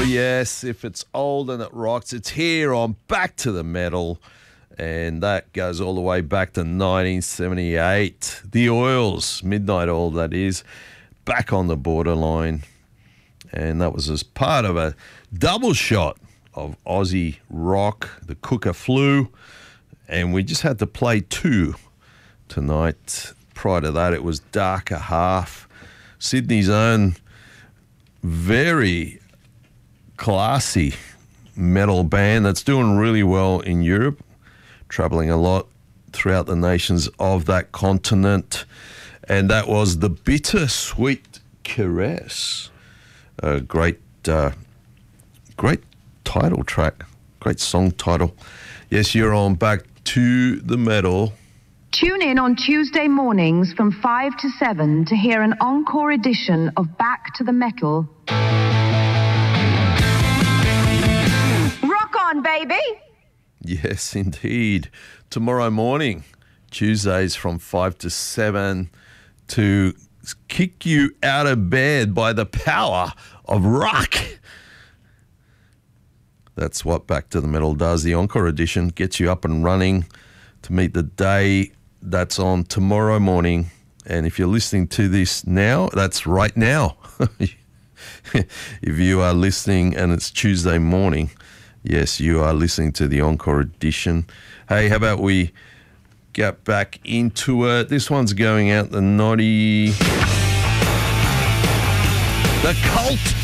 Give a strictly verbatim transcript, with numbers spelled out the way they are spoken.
Yes, if it's old and it rocks, it's here on Back to the Metal. And that goes all the way back to nineteen seventy-eight. The Oils, Midnight Oil, that is, back on the borderline. And that was as part of a double shot of Aussie rock, the Cooker Flu. And we just had to play two tonight. Prior to that, it was Darker Half, Sydney's own very classy metal band that's doing really well in Europe, traveling a lot throughout the nations of that continent. And that was The Bittersweet Caress. A great, uh, great title track, great song title. Yes, you're on Back to the Metal. Tune in on Tuesday mornings from five to seven to hear an encore edition of Back to the Metal. Rock on, baby! Yes, indeed. Tomorrow morning, Tuesdays from five to seven, to kick you out of bed by the power of rock. That's what Back to the Metal does. The encore edition gets you up and running to meet the day that's on tomorrow morning. And if you're listening to this now, that's right now. If you are listening and it's Tuesday morning, yes, you are listening to the encore edition. Hey, how about we get back into it? This one's going out the naughty. The Cult